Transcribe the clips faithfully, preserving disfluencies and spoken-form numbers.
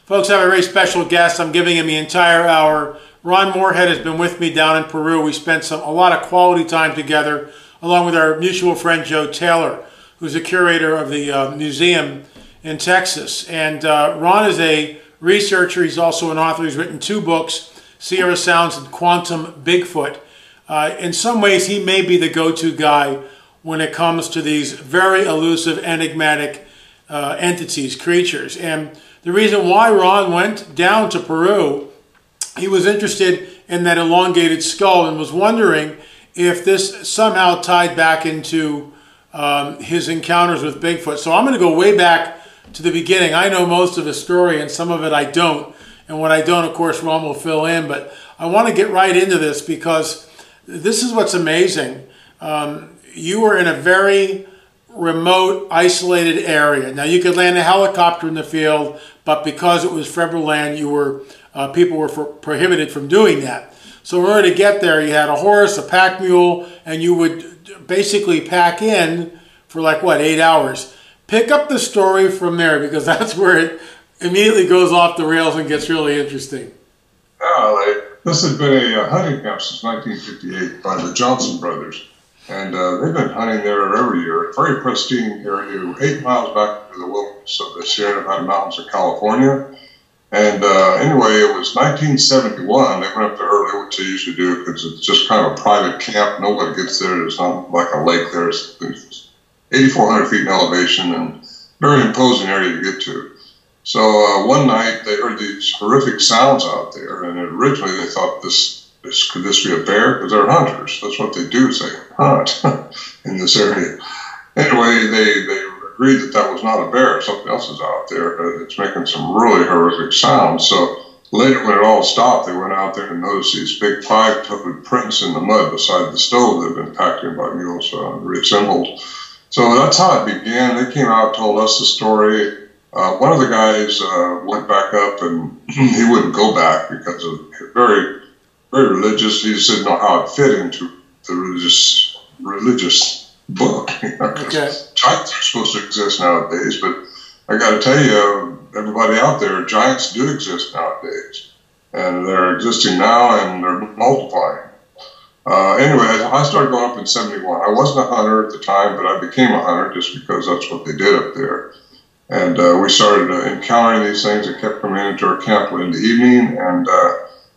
Folks, I have a very special guest. I'm giving him the entire hour. Ron Morehead has been with me down in Peru. We spent some a lot of quality time together, along with our mutual friend Joe Taylor, who's the curator of the uh, museum in Texas. And uh, Ron is a researcher. He's also an author. He's written two books, Sierra Sounds and Quantum Bigfoot. Uh, in some ways, he may be the go-to guy when it comes to these very elusive, enigmatic uh, entities, creatures. And the reason why Ron went down to Peru, he was interested in that elongated skull and was wondering if this somehow tied back into um, his encounters with Bigfoot. So I'm going to go way back to the beginning. I know most of the story and some of it I don't. And what I don't, of course, Ron will fill in. But I want to get right into this because this is what's amazing. Um, you were in a very remote, isolated area. Now, you could land a helicopter in the field, but because it was federal land, you were uh, people were for, prohibited from doing that. So in order to get there, you had a horse, a pack mule, and you would basically pack in for like, what, eight hours. Pick up the story from there because that's where it immediately goes off the rails and gets really interesting. Yeah, this has been a hunting camp since nineteen fifty-eight by the Johnson brothers. And uh, they've been hunting there every year. A very pristine area, eight miles back into the wilderness of the Sierra Nevada mountains of California. And uh, anyway, it was nineteen seventy-one. They went up there early, which they usually do, because it's just kind of a private camp. Nobody gets there. There's not like a lake there. It's, it's eighty-four hundred feet in elevation and very imposing area to get to. So uh, one night they heard these horrific sounds out there, and originally they thought this This, could this be a bear? Because they're hunters. That's what they do, is they hunt in this area. Anyway, they, they agreed that that was not a bear. Something else is out there. It's making some really horrific sounds. So later, when it all stopped, they went out there and noticed these big five-toed prints in the mud beside the stove that had been packed in by mules, uh, reassembled. So that's how it began. They came out, told us the story. Uh, one of the guys uh, went back up, and he wouldn't go back because of very... very religious. He just didn't know how it fit into the religious religious book. Okay. Giants are supposed to exist nowadays, but I got to tell you, everybody out there, giants do exist nowadays, and they're existing now, and they're multiplying. Uh, anyway, I started going up in seventy-one. I wasn't a hunter at the time, but I became a hunter just because that's what they did up there. And uh, we started uh, encountering these things that kept coming into our camp in the evening, and uh,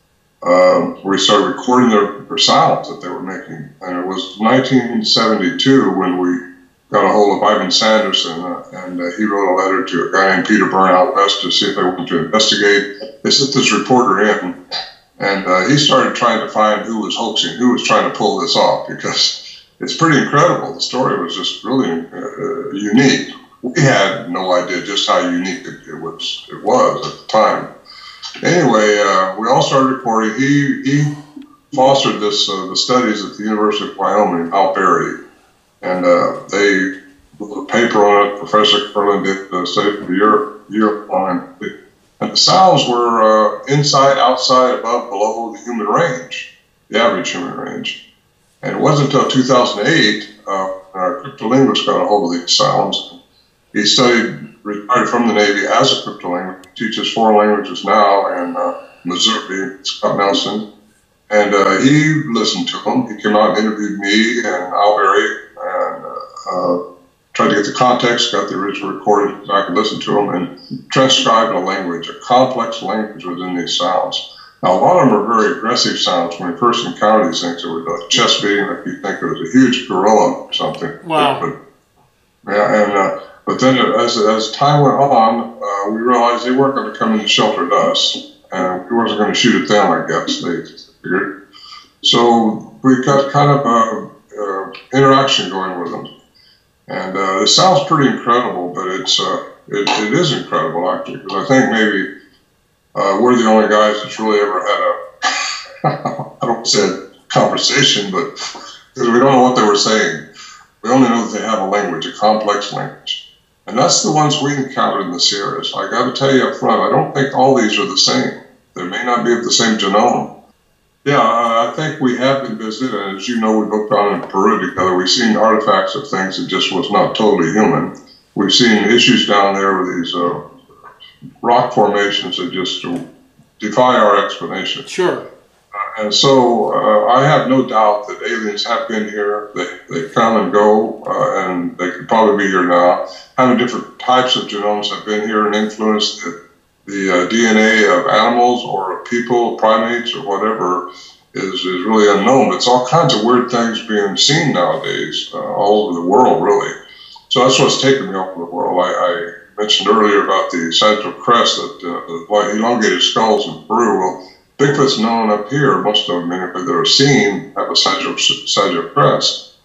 Um, we started recording their, their sounds that they were making. And it was nineteen seventy-two when we got a hold of Ivan Sanderson, uh, and uh, he wrote a letter to a guy named Peter Byrne out west to see if they wanted to investigate. They sent this reporter in, and uh, he started trying to find who was hoaxing, who was trying to pull this off, because it's pretty incredible. The story was just really uh, unique. We had no idea just how unique it, it was. It was at the time. Anyway, uh, we all started reporting. He he fostered this uh, the studies at the University of Wyoming, Al Berry, and uh, they wrote a paper on it. Professor Curlin did a study for a year year on, and the sounds were uh, inside, outside, above, below the human range, the average human range. And it wasn't until two thousand eight uh, our cryptolinguist got a hold of these sounds. He studied, retired from the Navy as a cryptolinguist, teaches four languages now in uh, Missouri, Scott Nelson. And uh, he listened to them. He came out and interviewed me and Al Berry and uh, uh, tried to get the context, got the original recording back and listened to them, and transcribed a language, a complex language within these sounds. Now, a lot of them are very aggressive sounds. When we first encountered these things, it was a chest beating, like you think it was a huge gorilla or something. Wow. But, yeah, and... Uh, But then as, as time went on, uh, we realized they weren't going to come in and shelter us, and we wasn't going to shoot at them, I guess, they figured. So we got kind of a, a interaction going with them. And uh, it sounds pretty incredible, but it's uh, it, it is incredible, actually, because I think maybe uh, we're the only guys that's really ever had a, I don't say a conversation, but because we don't know what they were saying. We only know that they have a language, a complex language. And that's the ones we encountered in the Sierras. I got to tell you up front, I don't think all these are the same. They may not be of the same genome. Yeah, I think we have been visited, and as you know, we booked on in Peru together. We've seen artifacts of things that just was not totally human. We've seen issues down there with these uh, rock formations that just defy our explanation. Sure. And so uh, I have no doubt that aliens have been here. They, they come and go, uh, and they could probably be here now. Having different types of genomes have been here and influenced the, the uh, D N A of animals or of people, primates, or whatever is, is really unknown. But it's all kinds of weird things being seen nowadays, uh, all over the world, really. So that's what's taken me all over the world. I, I mentioned earlier about the sagittal crest, that uh, the elongated skulls in Peru. Well, Bigfoot's known up here. Most of them, anyway, that are seen have a sagittal, sagittal crest.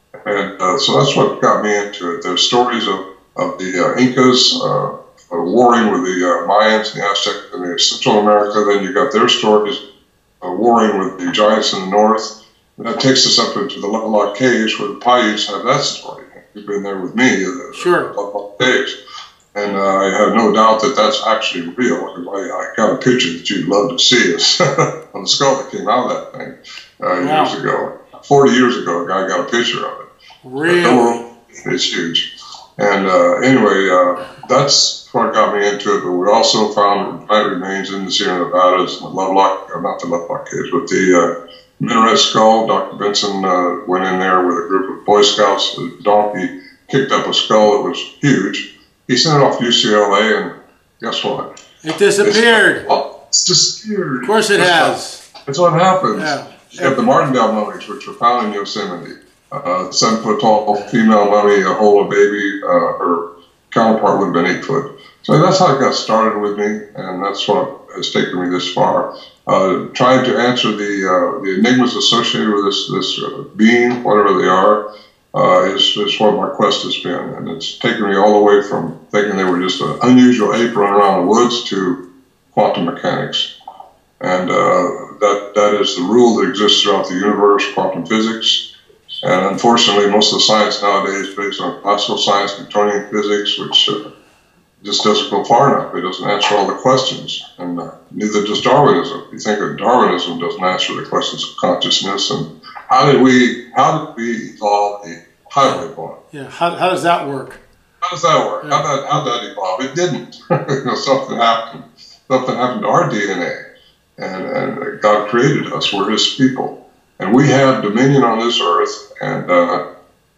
And uh, so that's what got me into it. There's stories of, of the uh, Incas uh, warring with the uh, Mayans and the Aztecs in Central America. Then you got their stories uh, warring with the giants in the north. And that takes us up into the Lovelock Caves, where the Paiutes have that story. You've been there with me, the sure. Lovelock Caves. And uh, I have no doubt that that's actually real, because I, I got a picture that you'd love to see us on the skull that came out of that thing uh, wow. years ago. forty years ago, a guy got a picture of it. Really? It's huge. And uh, anyway, uh, that's what got me into it. But we also found plant remains in the Sierra Nevadas, the Lovelock, uh, not the Lovelock Caves, but the uh, Minaret Skull. Doctor Benson uh, went in there with a group of Boy Scouts. The donkey kicked up a skull that was huge. He sent it off to U C L A, and guess what? It disappeared. It's, oh, it's disappeared. Of course it that's has. What, that's what happens. Yeah. You have the Martindale mummies, which were found in Yosemite. Uh, seven foot tall female mummy, a whole baby. Uh, her counterpart would have been eight foot. So that's how it got started with me, and that's what has taken me this far. Uh, trying to answer the uh, the enigmas associated with this this uh, being, whatever they are. Uh, is, is what my quest has been, and it's taken me all the way from thinking they were just an unusual ape running around the woods to quantum mechanics. And uh, that that is the rule that exists throughout the universe, quantum physics. And unfortunately, most of the science nowadays is based on classical science, Newtonian physics, which uh, just doesn't go far enough. It doesn't answer all the questions, and uh, neither does Darwinism. You think that Darwinism doesn't answer the questions of consciousness and how did we how did we evolve the highway bomb? Yeah, how how does that work? How does that work? Yeah. How that how that evolve? It didn't. you know, something happened. Something happened to our D N A, and and God created us. We're His people, and we have dominion on this earth. And uh,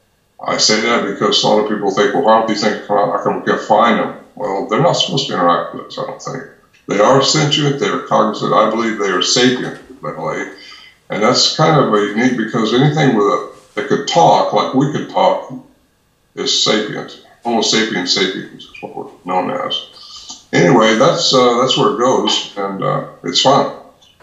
I say that because a lot of people think, well, how do you think? How come we can't find them? Well, they're not supposed to interact with us. I don't think they are sentient. They are cognizant. I believe they are sapient, by the way. And that's kind of a unique, because anything with a that could talk like we could talk is sapient. Homo sapiens sapiens is what we're known as. Anyway, that's uh, that's where it goes, and uh, it's fun.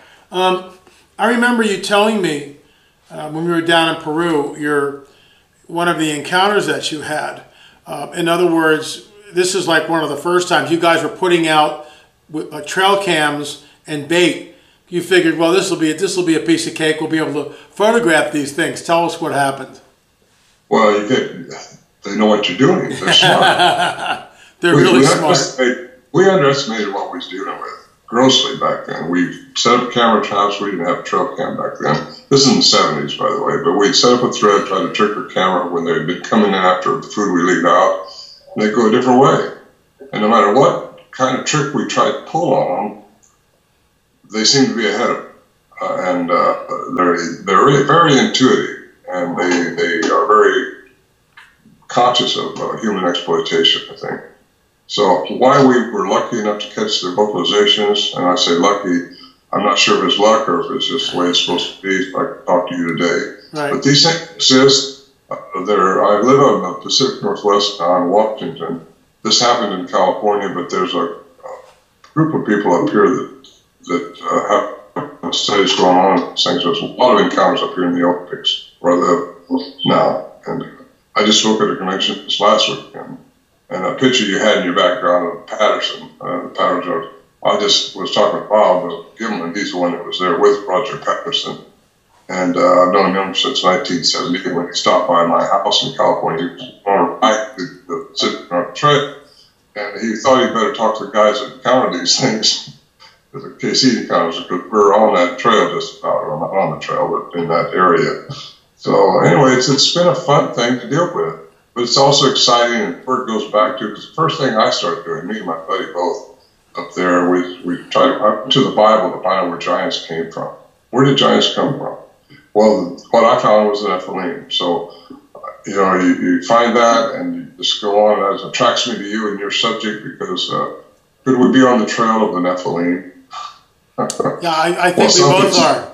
Um, I remember you telling me uh, when we were down in Peru, your one of the encounters that you had. Uh, in other words, this is like one of the first times you guys were putting out with, uh, trail cams and bait. You figured, well, this will be this will be a piece of cake. We'll be able to photograph these things. Tell us what happened. Well, you get, they know what you're doing. They're smart. They're we, really we smart. Underestimated, we underestimated what we was dealing with grossly back then. We set up camera traps. We didn't have a trail cam back then. This is in the seventies, by the way. But we'd set up a thread, try to trick our camera when they'd been coming in after the food we leave out, and they'd go a different way. And no matter what kind of trick we tried to pull on them, they seem to be ahead of it, uh, and uh, they're they're really very intuitive, and they they are very conscious of uh, human exploitation, I think. So why we were lucky enough to catch their vocalizations, and I say lucky, I'm not sure if it's luck or if it's just the way it's supposed to be. I can talk to you today, right. But these things exist. Uh, there, I live in the Pacific Northwest now in Washington. This happened in California, but there's a, a group of people up here that. that uh, have studies going on. Things. There's a lot of encounters up here in the Olympics where I live now. And I just spoke at a convention this last weekend, and a picture you had in your background of Patterson, uh, the Patterson. I just was talking to Bob Gimlin. He's the one that was there with Roger Patterson. And uh, I've known him since nineteen seventy when he stopped by my house in California. He was on a bike, sitting on a trail, and he thought he'd better talk to the guys that encountered these things. The K C encounters, because we were on that trail just about, or not on the trail, but in that area. So anyway, it's, it's been a fun thing to deal with, but it's also exciting, and where it goes back to, because the first thing I started doing, me and my buddy both, up there. We we tried up to the Bible to find out where giants came from. Where did giants come from? Well, what I found was the Nephilim. So, you know, you, you find that and you just go on. That attracts me to you and your subject because uh, could we be on the trail of the Nephilim? Yeah, I, I think well, we both are.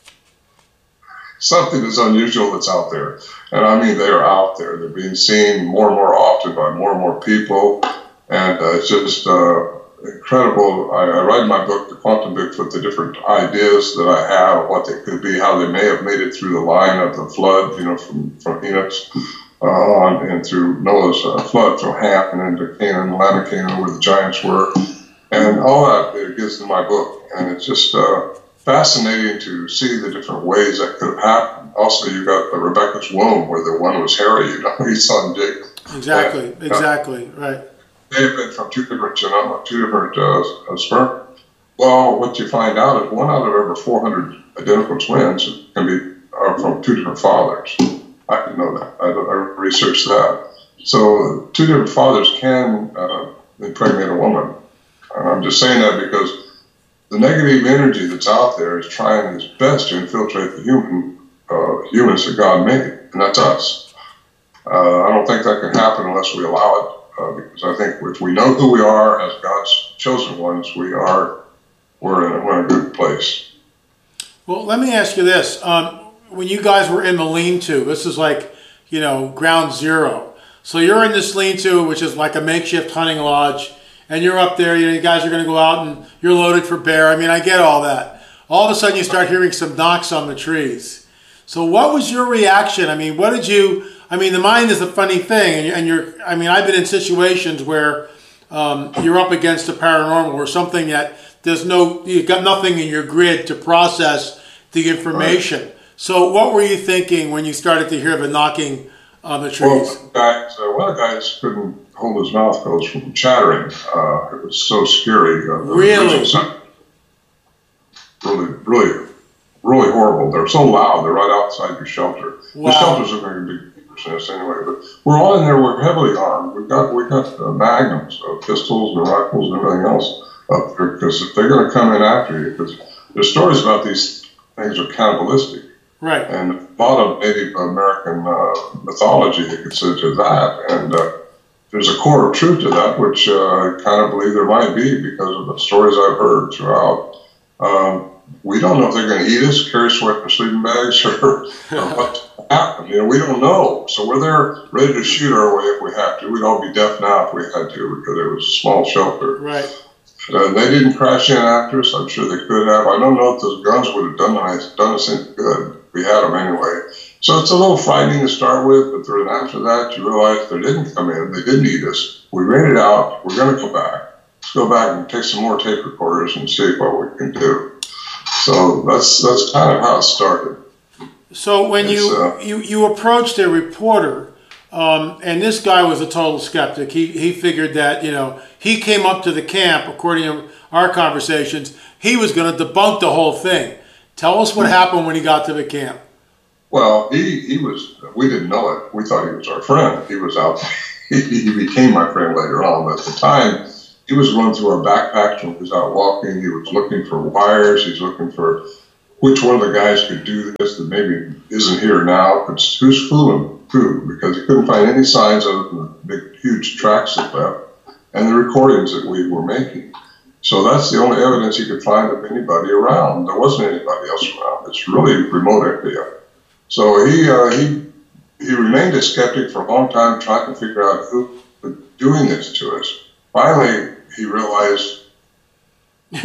Something is unusual that's out there. And I mean, they are out there. They're being seen more and more often by more and more people. And uh, it's just uh, incredible. I, I write in my book, The Quantum Bigfoot, the different ideas that I have, what they could be, how they may have made it through the line of the flood, you know, from, from Enoch's uh, on and through Noah's uh, flood from Ham and into Canaan, the land of Canaan, where the giants were. And all that it gets in my book. And it's just uh, fascinating to see the different ways that could have happened. Also, you got uh, Rebecca's womb, where the one was hairy, you know, he saw Jacob. Exactly, and, exactly, uh, right. They have been from two different, you know, two different uh, sperm. Well, what you find out is one out of every four hundred identical twins can be are from two different fathers. I didn't know that. I, I researched that. So two different fathers can uh, impregnate a woman. And I'm just saying that because the negative energy that's out there is trying its best to infiltrate the human uh, humans that God made, and that's us. Uh, I don't think that can happen unless we allow it. Uh, because I think if we know who we are as God's chosen ones, we are we're in, we're in a good place. Well, let me ask you this: um, when you guys were in the lean-to, this is like, you know, ground zero. So you're in this lean-to, which is like a makeshift hunting lodge, and you're up there. You know, you guys are going to go out and you're loaded for bear. I mean, I get all that. All of a sudden, you start hearing some knocks on the trees. So, what was your reaction? I mean, what did you? I mean, the mind is a funny thing, and you're, I mean, I've been in situations where um, you're up against a paranormal or something that there's no, you've got nothing in your grid to process the information. Right. So what were you thinking when you started to hear the knocking on the trees? Well, guys, uh, one of the guys couldn't hold his mouth closed from chattering. Uh, it was so scary. Uh, really? Really, really, really horrible. They're so loud. They're right outside your shelter. Wow. The shelters are very big. Anyway, but we're all in there. We're heavily armed. We've got we got uh, magnums, uh, pistols, and rifles, and everything else up there. Because if they're going to come in after you, because there's stories about these things are cannibalistic, right? And a lot of Native American uh, mythology that gets into that, and uh, there's a core of truth to that, which uh, I kind of believe there might be because of the stories I've heard throughout. Um, we don't know if they're going to eat us, carry us away in sleeping bags, or, or what happened. You know, we don't know. So we're there ready to shoot our way if we have to. We'd all be deaf now if we had to because it was a small shelter. Right. Uh, they didn't crash in after us. I'm sure they could have. I don't know if those guns would have done us, done us any good. We had them anyway. So it's a little frightening to start with, but then after that, you realize they didn't come in. They didn't eat us. We made it out. We're going to go back. Let's go back and take some more tape recorders and see what we can do. So that's that's kind of how it started. So when you, uh, you you approached a reporter, um, and this guy was a total skeptic. He he figured that, you know, he came up to the camp, according to our conversations, he was going to debunk the whole thing. Tell us what happened when he got to the camp. Well, he, he was, we didn't know it. We thought he was our friend. He was out, he, he became my friend later on, but at the time, he was going through our backpacks when he was out walking. He was looking for wires. He's looking for which one of the guys could do this that maybe isn't here now. Because who's fooling who? Because he couldn't find any signs other than the big, huge tracks that left and the recordings that we were making. So that's the only evidence he could find of anybody around. There wasn't anybody else around. It's really remote area. So he uh, he he remained a skeptic for a long time, trying to figure out who was doing this to us. Finally, he realized, you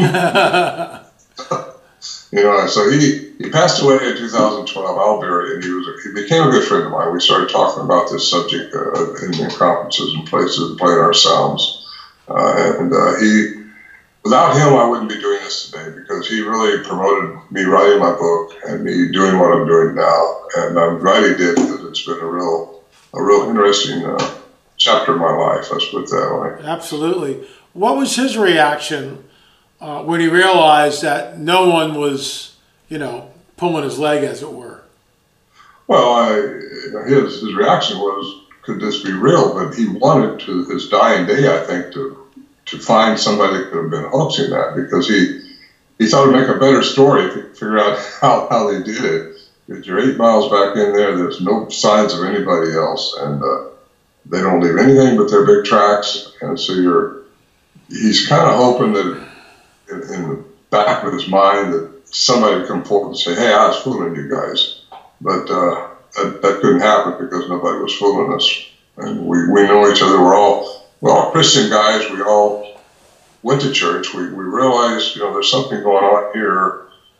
know, so he, he passed away in two thousand twelve, Al Berry, and he was he became a good friend of mine. We started talking about this subject uh, in, in conferences and places, playing our sounds. Uh, and uh, he, without him, I wouldn't be doing this today because he really promoted me writing my book and me doing what I'm doing now. And I'm glad he did because it's been a real, a real interesting uh, chapter of my life. Let's put it that way. Absolutely. What was his reaction uh, when he realized that no one was, you know, pulling his leg, as it were? Well, I, his his reaction was, could this be real? But he wanted to his dying day, I think, to to find somebody that could have been hoaxing that, because he he thought it'd make a better story if he could figure out how, how they did it. If you're eight miles back in there, there's no signs of anybody else, and uh, they don't leave anything but their big tracks. And so you're, he's kind of hoping that in, in the back of his mind that somebody would come forward and say, hey, I was fooling you guys. But uh, that, that couldn't happen because nobody was fooling us. And we, we know each other. We're all, we're all Christian guys. We all went to church. We, we realized, you know, there's something going on here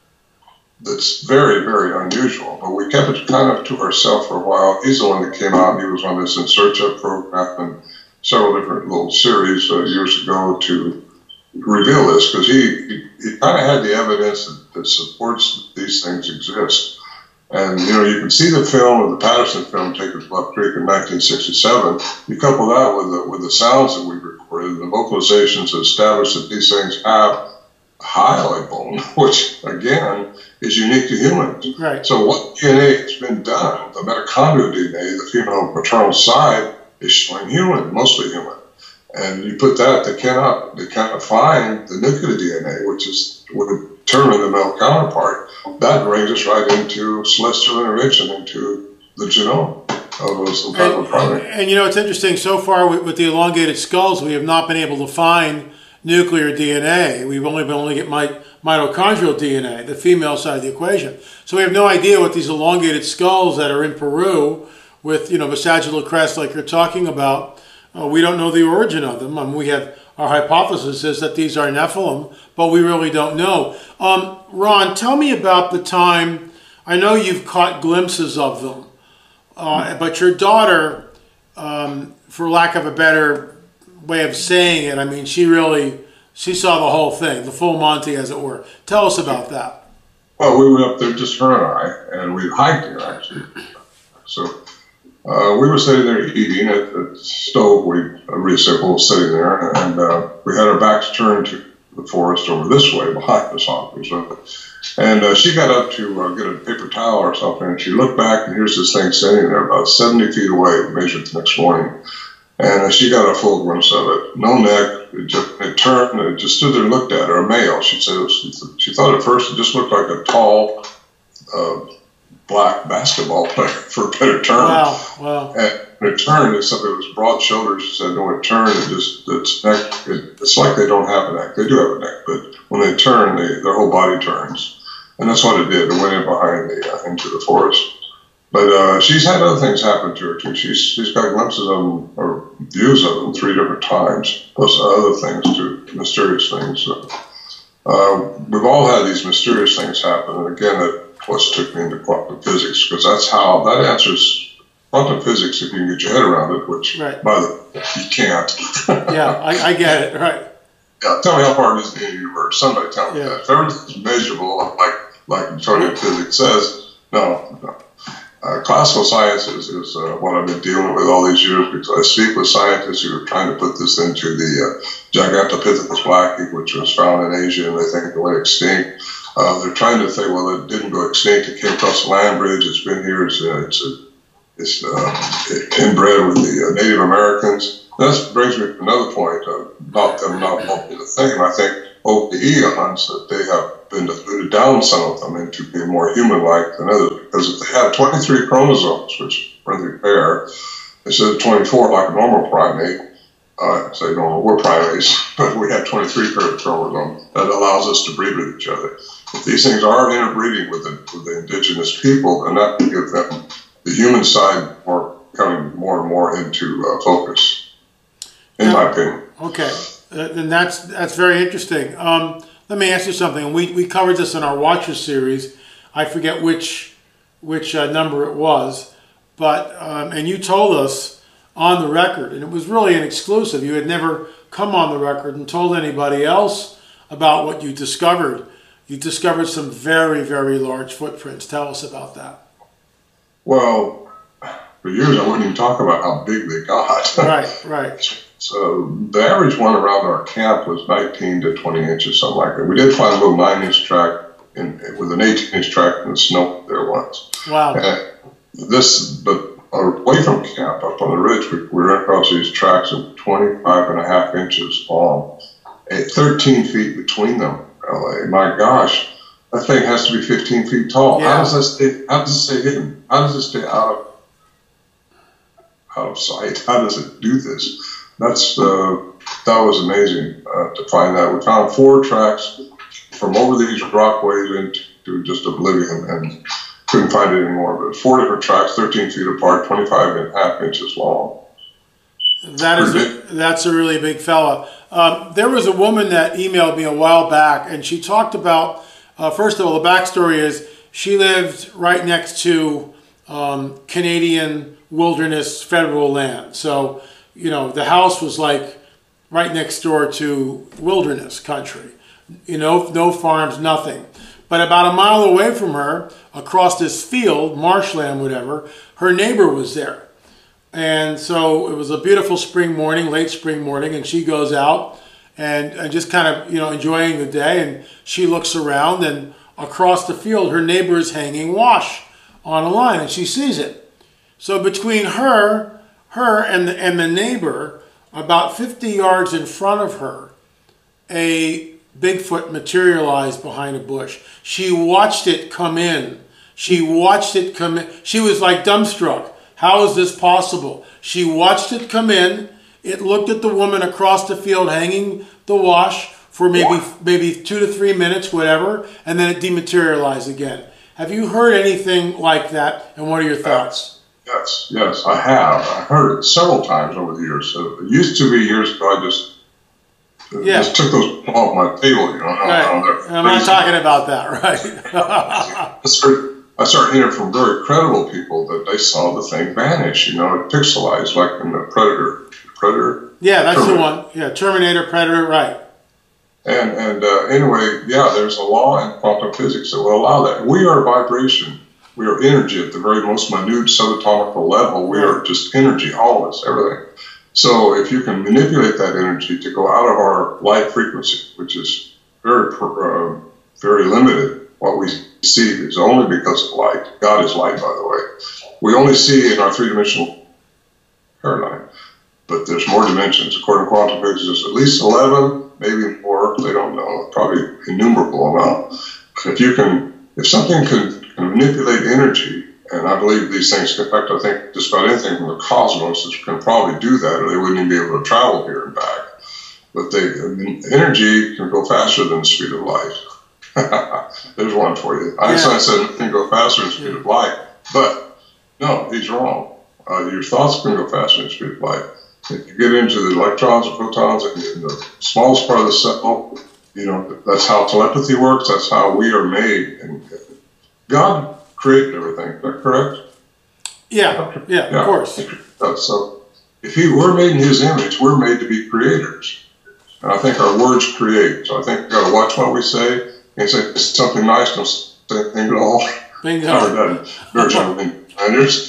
that's very, very unusual. But we kept it kind of to ourselves for a while. He's the one that came out. He was on this In Search Of program and several different little series uh, years ago to reveal this, because he, he, he kind of had the evidence that, that supports that these things exist. And, you know, you can see the film of the Patterson film taken to Bluff Creek in nineteen sixty-seven. You couple that with the, with the sounds that we recorded, the vocalizations that establish that these things have a hyoid bone, which, again, is unique to humans. Right. So what D N A has been done, the mitochondrial D N A, the female maternal side, is showing human, mostly human. And you put that, they cannot, they cannot find the nuclear D N A, which is would determine the male counterpart. That brings us right into celestial intervention into the genome of those and, primate. And, and you know, it's interesting, so far with, with the elongated skulls, we have not been able to find nuclear D N A. We've only been able to get my, mitochondrial D N A, the female side of the equation. So we have no idea what these elongated skulls that are in Peru with, you know, the sagittal crest like you're talking about, uh, we don't know the origin of them. I mean, we have, our hypothesis is that these are Nephilim, but we really don't know. Um, Ron, tell me about the time, I know you've caught glimpses of them, uh, but your daughter, um, for lack of a better way of saying it, I mean, she really, she saw the whole thing, the full Monty, as it were. Tell us about that. Well, we went up there, just her and I, and we hiked there, actually. So uh, we were sitting there eating at the stove. We, a receptacle was sitting there, and uh, we had our backs turned to the forest over this way, behind us, obviously. And uh, she got up to uh, get a paper towel or something, and she looked back, and here's this thing sitting there about seventy feet away, measured the next morning. And uh, she got a full glimpse of it. No neck. It, just, it turned, and it just stood there and looked at her, a male. She said it was, she thought at first it just looked like a tall uh, black basketball player, for a better term. Wow, wow. And it turned, it's something that was broad shoulders. She said, no, it turned, it just, its neck, it, it's like they don't have a neck. They do have a neck, but when they turn, they, their whole body turns. And that's what it did. It went in behind the, uh, into the forest. But uh, she's had other things happen to her, too. She's, she's got glimpses of them, or views of them, three different times, plus other things, too, mysterious things. So, uh, we've all had these mysterious things happen. And again, that plus took me into quantum physics, because that's how, that answers quantum physics if you can get your head around it, which, right. by the way, you can't. Yeah, I, I get it, right. Yeah, tell me how far it is in the universe. Somebody tell me yeah. that. If everything's measurable, like, like Newtonian physics says, no, no. Uh, classical science is, is uh, what I've been dealing with all these years, because I speak with scientists who are trying to put this into the uh, Gigantopithecus blacki, which was found in Asia, and they think it went extinct. Uh, they're trying to think, well, it didn't go extinct. It came across the land bridge. It's been here. It's, uh, it's, uh, it's uh, inbred with the uh, Native Americans. That brings me to another point uh, about them not wanting to think. And I think over the eons that they have been diluted down, some of them, into being more human-like than others. Because if they have twenty-three chromosomes, which run through pair, instead of twenty-four like a normal primate, uh, say normal, we're primates, but we have twenty-three pairs of chromosomes that allows us to breed with each other. If these things are interbreeding with the, with the indigenous people, then that will give them the human side more, coming more and more into uh, focus, in yeah. my opinion. Okay, uh, then that's that's very interesting. Um, let me ask you something. We we covered this in our Watcher series. I forget which which uh, number it was, but um, and you told us on the record, and it was really an exclusive. You had never come on the record and told anybody else about what you discovered. You discovered some very, very large footprints. Tell us about that. Well, for years I wouldn't even talk about how big they got. Right, right. So the average one around our camp was nineteen to twenty inches, something like that. We did find a little nine-inch track in, with an eighteen-inch track in the snow there once. Wow. And this, but away from camp, up on the ridge, we, we ran across these tracks of twenty-five and a half inches long, and thirteen feet between them. L A, my gosh, that thing has to be fifteen feet tall. Yeah. How does that stay? How does it stay hidden? How does it stay out of out of sight? How does it do this? That's uh, that was amazing uh, to find that. We found four tracks from over these rockways into just oblivion, and couldn't find it anymore. But four different tracks, thirteen feet apart, twenty-five and a half inches long. That is a, that's a really big fella. Um, there was a woman that emailed me a while back, and she talked about, uh, first of all, the backstory is she lived right next to um, Canadian wilderness federal land. So, you know, the house was like right next door to wilderness country. You know, no farms, nothing. But about a mile away from her, across this field, marshland, whatever, her neighbor was there. And so it was a beautiful spring morning, late spring morning, and she goes out and, and just kind of, you know, enjoying the day. And she looks around, and across the field, her neighbor is hanging wash on a line, and she sees it. So between her, her and the, and the neighbor, about fifty yards in front of her, a Bigfoot materialized behind a bush. She watched it come in. She watched it come in. She was like dumbstruck. How is this possible? She watched it come in. It looked at the woman across the field hanging the wash for maybe maybe two to three minutes, whatever, and then it dematerialized again. Have you heard anything like that, and what are your thoughts? Yes, yes, I have. I heard it several times over the years. So it used to be years ago, I just, yeah. just took those off my table, you know. Right. I'm not talking about that, right? I started, I started hearing from very credible people that they saw the thing vanish, you know, it pixelized like in the Predator. Predator? Yeah, that's Terminator. the one. Yeah, Terminator, Predator, right. And, and uh, anyway, yeah, there's a law in quantum physics that will allow that. We are vibration. We are energy at the very most minute subatomic level. We are just energy, all of us, everything. So if you can manipulate that energy to go out of our light frequency, which is very, uh, very limited, what we see is only because of light. God is light, by the way. We only see in our three-dimensional paradigm, but there's more dimensions. According to quantum physics, there's at least eleven, maybe more. They don't know. Probably innumerable amount. But if you can, if something can, can manipulate energy, and I believe these things, in fact, I think just about anything from the cosmos can probably do that, or they wouldn't even be able to travel here and back. But they, I mean, energy can go faster than the speed of light. There's one for you. Einstein yeah. said it can go faster than the speed of light, but no, he's wrong. Uh, your thoughts can go faster than the speed of light. If you get into the electrons and photons and the smallest part of the cell, you know, that's how telepathy works. That's how we are made. And God created everything. Is that correct? Yeah, yeah, yeah. Of course. So if he, we're made in his image, we're made to be creators. And I think our words create. So I think we've got to watch what we say. And say something nice, don't say anything at all. Bingo. Never done very generally understood.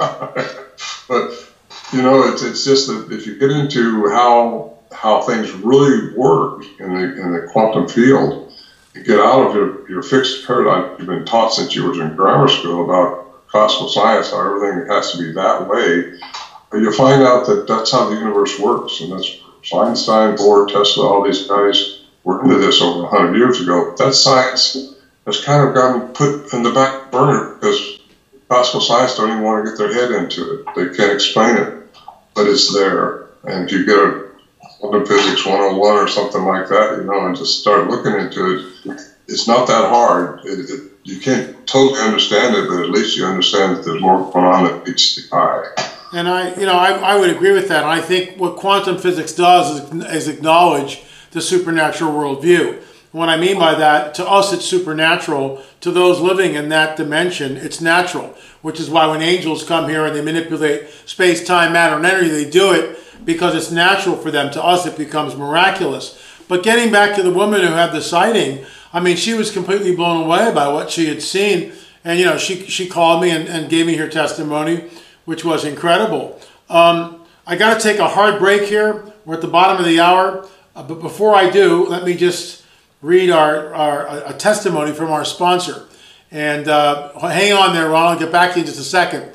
But you know, it's it's just that if you get into how how things really work in the in the quantum field, you get out of your, your fixed paradigm you've been taught since you were in grammar school about classical science, how everything has to be that way. But you'll find out that that's how the universe works, and that's Einstein, Bohr, Tesla, all these guys were into this over a hundred years ago. That science has kind of gotten put in the back burner because classical science don't even want to get their head into it. They can't explain it, but it's there. And if you get a quantum physics one oh one or something like that, you know, and just start looking into it, it's not that hard. It, it, you can't totally understand it, but at least you understand that there's more going on that meets the eye. And I, you know, I, I would agree with that. I think what quantum physics does is, is acknowledge the supernatural worldview. What I mean by that, to us it's supernatural. To those living in that dimension, it's natural. Which is why when angels come here and they manipulate space, time, matter, and energy, they do it because it's natural for them. To us, it becomes miraculous. But getting back to the woman who had the sighting, I mean, she was completely blown away by what she had seen. And, you know, she, she called me and, and gave me her testimony, which was incredible. Um, I got to take a hard break here. We're at the bottom of the hour. Uh, but before I do, let me just read our, our a testimony from our sponsor. And uh, hang on there, Ron. I'll get back to you in just a second.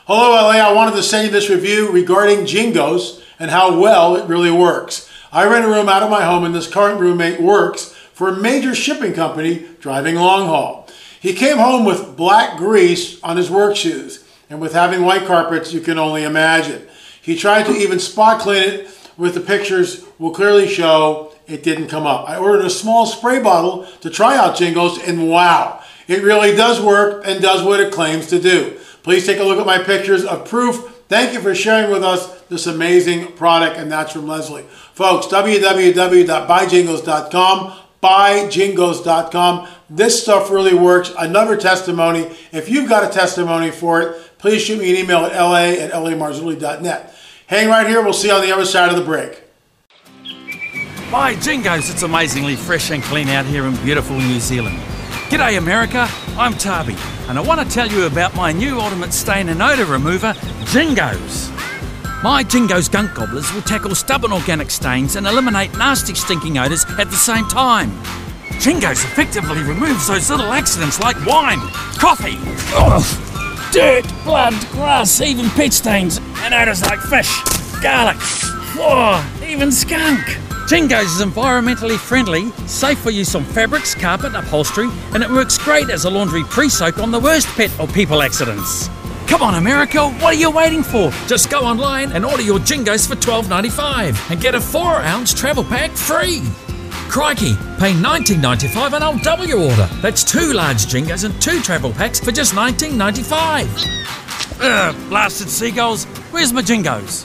Hello, L A. I wanted to send you this review regarding Jingos and how well it really works. I rent a room out of my home, and this current roommate works for a major shipping company driving long haul. He came home with black grease on his work shoes, and with having white carpets, you can only imagine. He tried to even spot clean it, with the pictures will clearly show it didn't come up. I ordered a small spray bottle to try out Jingos, and wow, it really does work and does what it claims to do. Please take a look at my pictures of proof. Thank you for sharing with us this amazing product, and that's from Leslie. Folks, w w w dot buy jingos dot com, buy jingos dot com. This stuff really works. Another testimony. If you've got a testimony for it, please shoot me an email at l a at l a marzulli dot net. Hang right here. We'll see you on the other side of the break. Buy Jingos. It's amazingly fresh and clean out here in beautiful New Zealand. G'day America, I'm Tarby, and I want to tell you about my new ultimate stain and odour remover, Jingos. My Jingos gunk gobblers will tackle stubborn organic stains and eliminate nasty stinking odours at the same time. Jingos effectively removes those little accidents like wine, coffee, ugh, dirt, blood, grass, even pet stains, and odours like fish, garlic, oh, even skunk. Jingos is environmentally friendly, safe for use on fabrics, carpet, upholstery, and it works great as a laundry pre-soak on the worst pet or people accidents. Come on America, what are you waiting for? Just go online and order your Jingos for twelve ninety-five and get a four ounce travel pack free. Crikey, pay nineteen ninety-five and I'll double your order. That's two large Jingos and two travel packs for just nineteen ninety-five. Ugh, blasted seagulls, where's my Jingos?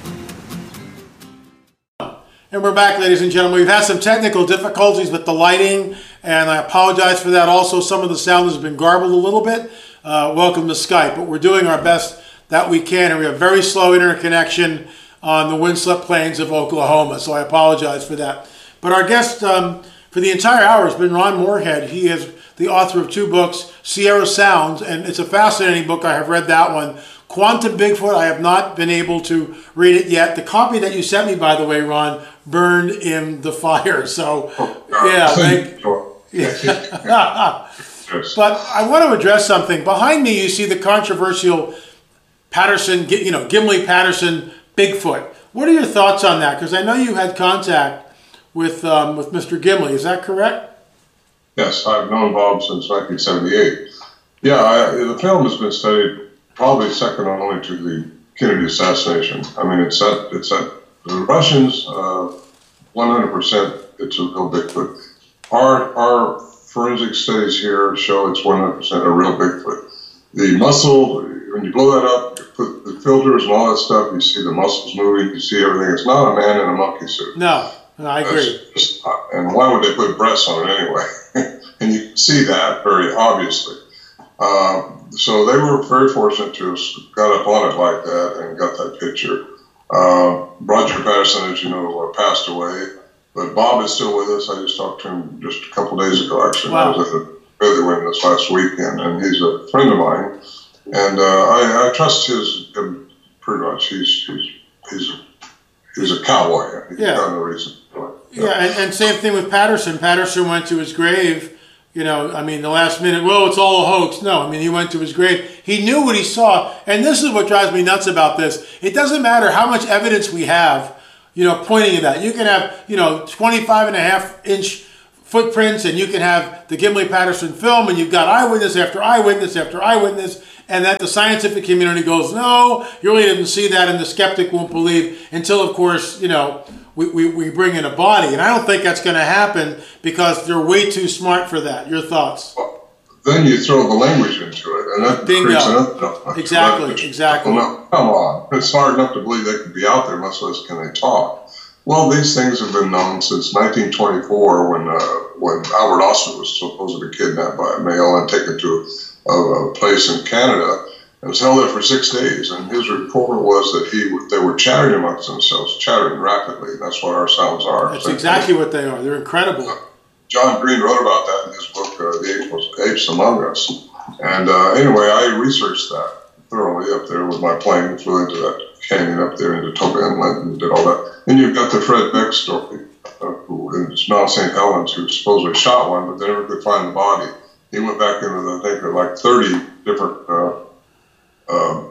And we're back, ladies and gentlemen. We've had some technical difficulties with the lighting, and I apologize for that. Also, some of the sound has been garbled a little bit. Uh, welcome to Skype, but we're doing our best that we can, and we have very slow internet connection on the windswept plains of Oklahoma, so I apologize for that. But our guest um, for the entire hour has been Ron Morehead. He is the author of two books, Sierra Sounds, and it's a fascinating book. I have read that one. Quantum Bigfoot, I have not been able to read it yet. The copy that you sent me, by the way, Ron, burned in the fire. So, yeah. Thank, yeah. But I want to address something. Behind me, you see the controversial Patterson, you know, Gimli-Patterson Bigfoot. What are your thoughts on that? Because I know you had contact with um, with Mister Gimli. Is that correct? Yes, I've known Bob since nineteen seventy-eight. Yeah, I, the film has been studied probably second only to the Kennedy assassination. I mean, it's that it's that the Russians, uh, one hundred percent, it's a real Bigfoot. Our our forensic studies here show it's one hundred percent a real Bigfoot. The muscle, when you blow that up, you put the filters and all that stuff, you see the muscles moving, you see everything. It's not a man in a monkey suit. No, no I agree. Just, and why would they put breasts on it anyway? And you can see that very obviously. Uh, so they were very fortunate to have got up on it like that and got that picture. Uh, Roger Patterson, as you know, uh, passed away, but Bob is still with us. I just talked to him just a couple days ago, actually. Wow. I was at the Featherwing this last weekend, and he's a friend of mine. And uh, I, I trust his him pretty much. He's he's he's a, he's a cowboy. He's yeah. got no reason for it. Yeah, yeah and, and same thing with Patterson. Patterson went to his grave. You know, I mean, the last minute, well, it's all a hoax. No, I mean, he went to his grave. He knew what he saw. And this is what drives me nuts about this. It doesn't matter how much evidence we have, you know, pointing to that. You can have, you know, twenty-five and a half inch footprints, and you can have the Gimli-Patterson film, and you've got eyewitness after eyewitness after eyewitness, and that the scientific community goes, no, you really didn't see that, and the skeptic won't believe until, of course, you know, We, we, we bring in a body. And I don't think that's going to happen because they're way too smart for that. Your thoughts? Well, then you throw the language into it, and that Bingo. creates another. Exactly, exactly. Well, come on. It's hard enough to believe they could be out there, much less can they talk. Well, these things have been known since nineteen twenty-four when uh, when Albert Austin was supposedly kidnapped by a male and taken to a, a place in Canada. It was held there for six days, and his report was that he they were chattering amongst themselves, chattering rapidly. That's what our sounds are. That's exactly what they are. They're incredible. John Green wrote about that in his book, uh, The Apes Among Us. And uh, anyway, I researched that thoroughly up there with my plane, flew into that canyon up there into Toba Inlet and did all that. Then you've got the Fred Beck story, uh, who is Mount Saint Helens, who supposedly shot one, but they never could find the body. He went back into the, I think, like thirty different uh, Uh, dead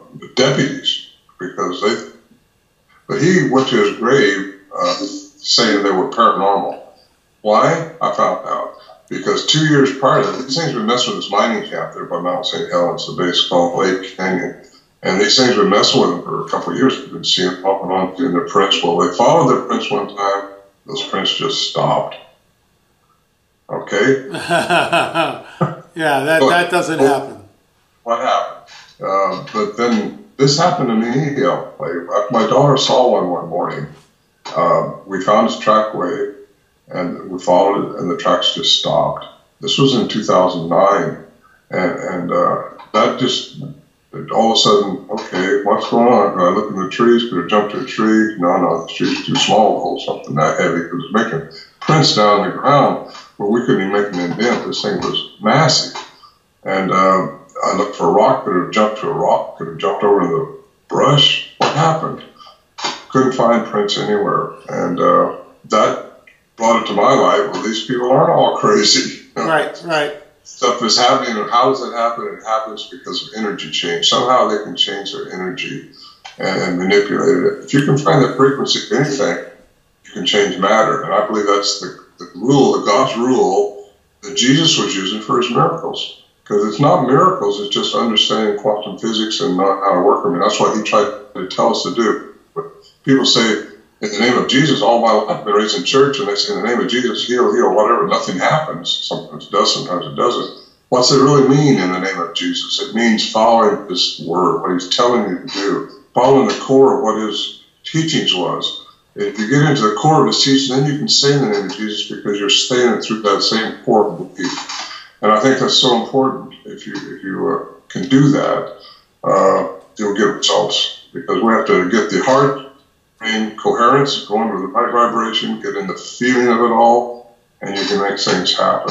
deputies because they. But he went to his grave uh, saying they were paranormal. Why? I found out. Because two years prior to that, these things were messing with this mining camp there by Mount Saint Helens, the base called Lake Canyon. And these things were messing with them for a couple of years. We've been seeing them off and on in their prints. Well, they followed their prints one time. Those prints just stopped. Okay? yeah, that, but, that doesn't well, happen. What happened? Uh, but then this happened to me. You know, like, my daughter saw one one morning. Uh, we found his trackway. And we followed it, and the tracks just stopped. This was in two thousand nine, and and uh, that just all of a sudden, okay, what's going on? I look in the trees. Could have jumped to a tree? No, no, the tree's too small to hold something that heavy. It was making prints down on the ground, but we couldn't even make an indent. This thing was massive, and uh, I looked for a rock. Could have jumped to a rock. Could have jumped over in the brush. What happened? Couldn't find prints anywhere, and uh, that. Brought it to my life. Well, these people aren't all crazy. You know? Right, right. Stuff is happening, and how does it happen? It happens because of energy change. Somehow they can change their energy and, and manipulate it. If you can find the frequency of anything, you can change matter. And I believe that's the, the rule, the God's rule that Jesus was using for his miracles. Because it's not miracles, it's just understanding quantum physics and not how to work them. And that's what he tried to tell us to do. But people say, in the name of Jesus, all my life I've been raised in church, and they say in the name of Jesus, heal, heal, whatever, nothing happens. Sometimes it does, sometimes it doesn't. What's it really mean in the name of Jesus? It means following his word, what he's telling you to do, following the core of what his teachings was. If you get into the core of his teaching, then you can say in the name of Jesus because you're staying through that same core belief. And I think that's so important. If you if you uh, can do that, uh, you'll get results, because we have to get the heart in coherence, go into the right vibration, get in the feeling of it all, and you can make things happen.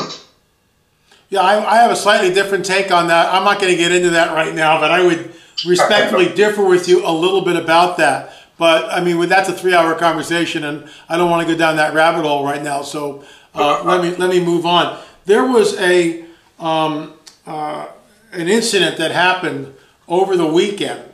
Yeah, I, I have a slightly different take on that. I'm not going to get into that right now, but I would respectfully differ with you a little bit about that. But, I mean, that's a three-hour conversation, and I don't want to go down that rabbit hole right now, so uh, let me let me move on. There was a um, uh, an incident that happened over the weekend,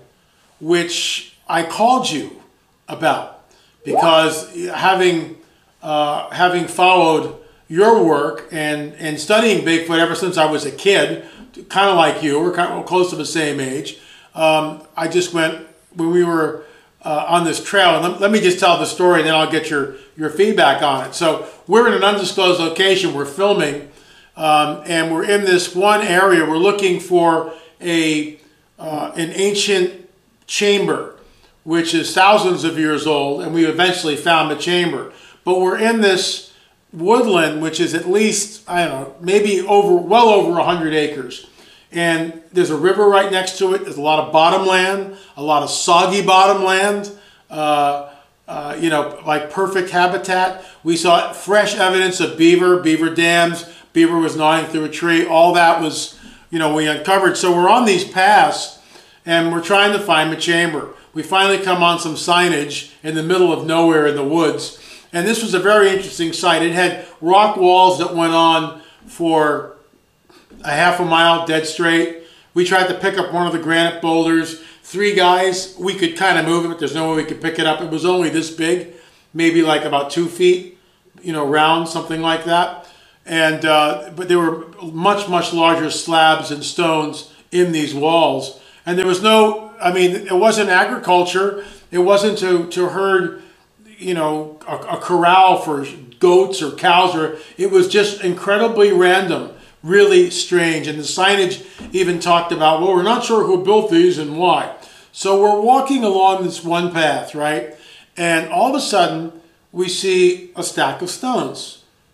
which I called you about, because having uh, having followed your work and, and studying Bigfoot ever since I was a kid, kind of like you, we're kind of close to the same age. Um, I just went, when we were uh, on this trail, and let, let me just tell the story and then I'll get your, your feedback on it. So we're in an undisclosed location, we're filming, um, and we're in this one area, we're looking for a uh, an ancient chamber, which is thousands of years old, and we eventually found the chamber. But we're in this woodland, which is at least, I don't know, maybe over, well over one hundred acres. And there's a river right next to it. There's a lot of bottom land, a lot of soggy bottom land, uh, uh, you know, like perfect habitat. We saw fresh evidence of beaver, beaver dams, beaver was gnawing through a tree. All that was, you know, we uncovered. So we're on these paths, and we're trying to find the chamber. We finally come on some signage in the middle of nowhere in the woods. And this was a very interesting site. It had rock walls that went on for a half a mile dead straight. We tried to pick up one of the granite boulders. Three guys, we could kind of move it, but there's no way we could pick it up. It was only this big, maybe like about two feet, you know, round, something like that. And uh, but there were much, much larger slabs and stones in these walls. And there was no, I mean, it wasn't agriculture. It wasn't to, to herd, you know, a, a corral for goats or cows. Or it was just incredibly random, really strange. And the signage even talked about, well, we're not sure who built these and why. So we're walking along this one path, right? And all of a sudden, we see a stack of stones.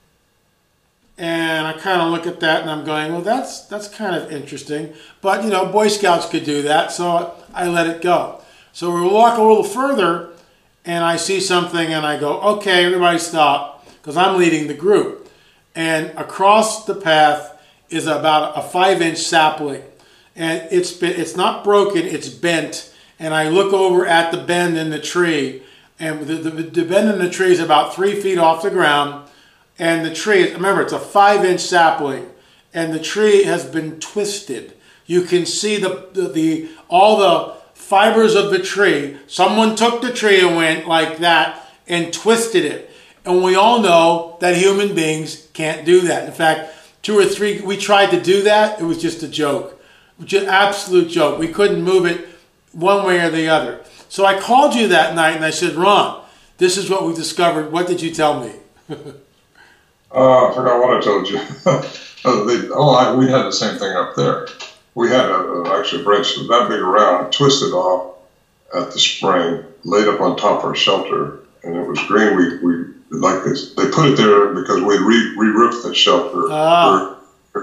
And I kind of look at that and I'm going, well, that's that's kind of interesting. But, you know, Boy Scouts could do that, so I let it go. So we walk a little further, and I see something, and I go, okay, everybody stop, because I'm leading the group. And across the path is about a five-inch sapling. And it's been, it's not broken, it's bent. And I look over at the bend in the tree, and the, the, the bend in the tree is about three feet off the ground. And the tree, remember, it's a five-inch sapling, and the tree has been twisted. You can see the, the, the all the fibers of the tree. Someone took the tree and went like that and twisted it. And we all know that human beings can't do that. In fact, two or three, we tried to do that. It was just a joke. Just an absolute joke. We couldn't move it one way or the other. So I called you that night and I said, Ron, this is what we discovered. What did you tell me? uh, I forgot what I told you. they, oh, I, we had the same thing up there. We had a, a, actually a branch that big around, twisted off at the spring, laid up on top of our shelter, and it was green. We, we like this. They put it there because we re, re-roofed the shelter. Ah.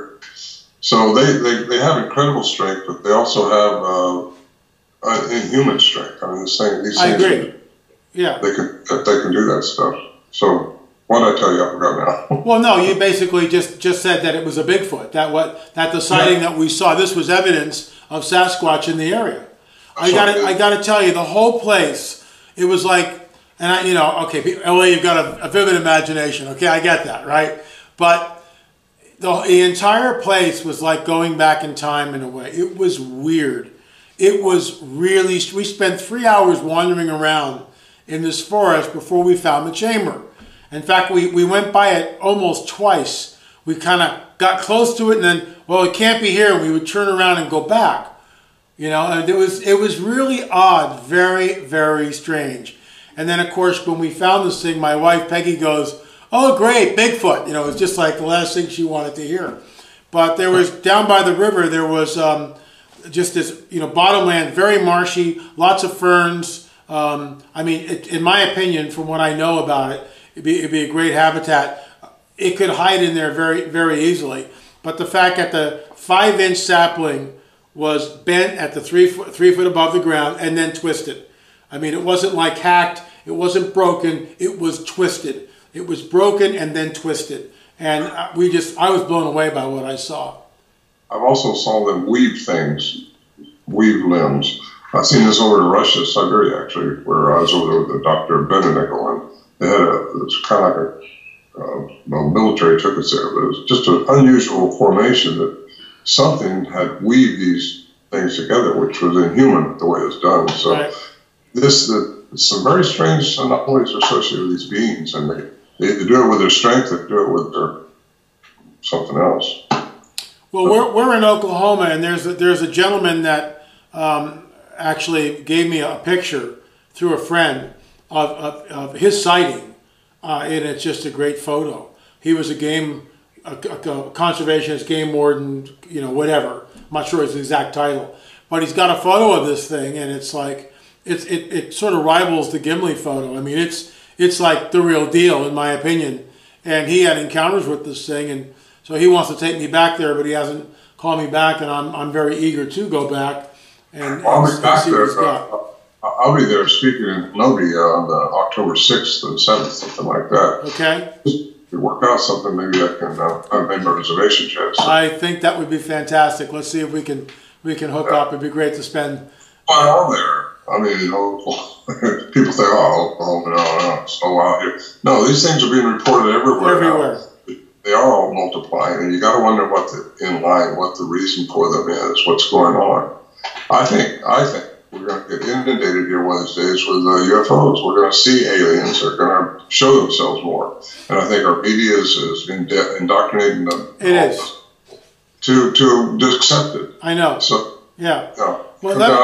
So they, they, they have incredible strength, but they also have uh, uh, inhuman strength. I mean, this thing, these I things, agree. Yeah. They can they can do that stuff. So what did I tell you? I forgot now. Well, no, you basically just, just said that it was a Bigfoot. That what that the sighting yeah. that we saw. This was evidence of Sasquatch in the area. I got to I got to tell you, the whole place. It was like, and I, you know, okay, L A, you've got a, a vivid imagination. Okay, I get that, right? But the, the entire place was like going back in time in a way. It was weird. It was really. We spent three hours wandering around in this forest before we found the chamber. In fact, we, we went by it almost twice. We kind of got close to it and then, well, it can't be here. And we would turn around and go back. You know, and it was, it was really odd, very, very strange. And then, of course, when we found this thing, my wife, Peggy, goes, oh, great, Bigfoot. You know, it was just like the last thing she wanted to hear. But there was, down by the river, there was um, just this, you know, bottomland, very marshy, lots of ferns. Um, I mean, it, in my opinion, from what I know about it, It'd be, it'd be a great habitat. It could hide in there very, very easily. But the fact that the five-inch sapling was bent at the three foot, three foot above the ground and then twisted. I mean, it wasn't like hacked. It wasn't broken. It was twisted. It was broken and then twisted. And we just, I was blown away by what I saw. I've also saw them weave things, weave limbs. I've seen this over in Russia, Siberia, actually, where I was over there with the Doctor Benedico, and they had a, it was kind of like a, uh, well, military took us there, but it was just an unusual formation that something had weaved these things together, which was inhuman the way it's done. So right. this, the, some very strange anomalies are associated with these beings, and they, they either do it with their strength or do it with their something else. Well, we're, we're in Oklahoma, and there's a, there's a gentleman that um, actually gave me a picture through a friend Of, of, of his sighting, uh, and it's just a great photo. He was a game, a, a conservationist, game warden, you know, whatever. I'm not sure his exact title, but he's got a photo of this thing, and it's like, it's it, it sort of rivals the Gimli photo. I mean, it's it's like the real deal, in my opinion. And he had encounters with this thing, and so he wants to take me back there, but he hasn't called me back, and I'm I'm very eager to go back and, I'll and be back see there. what he's got. I'll be there speaking in Novi on the October sixth and seventh, something like that. Okay. If we work out something, maybe I can. Uh, I've made my reservation yet. So. I think that would be fantastic. Let's see if we can we can hook yeah. up. It'd be great to spend. Why are there? I mean, you know, people think, oh, oh, no, no, it's so out here. No, these things are being reported everywhere. Everywhere. Now. They are all multiplying, and you got to wonder what the in line, what the reason for them is, what's going on. I think. I think. We're going to get inundated here one of these days with uh, U F Os. We're going to see aliens. They're going to show themselves more. And I think our media is, is inde- indoctrinating them it is. to to accept it. I know. So, yeah. You know, well, that,